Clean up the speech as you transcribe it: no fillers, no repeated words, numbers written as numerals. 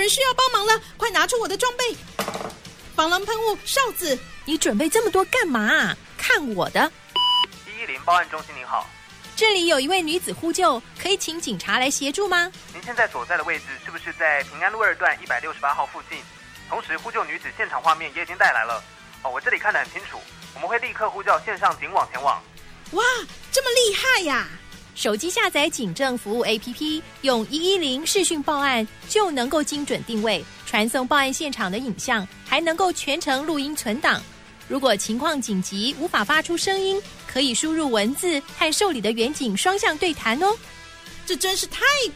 人需要帮忙了，快拿出我的装备！防狼喷雾、哨子。 你准备这么多干嘛啊？看我的 110报案中心，您好， 这里有一位女子呼救，可以请警察来协助吗？ 您现在所在的位置是不是在平安路2段168号附近？同时呼救女子现场画面也已经带来了。我这里看得很清楚，我们会立刻呼叫线上警网前往。 哇，这么厉害呀！ 手机下载警政服务 APP， 用110视讯报案就能够精准定位，传送报案现场的影像，还能够全程录音存档。如果情况紧急无法发出声音，可以输入文字和受理的员警双向对谈哦。 这真是太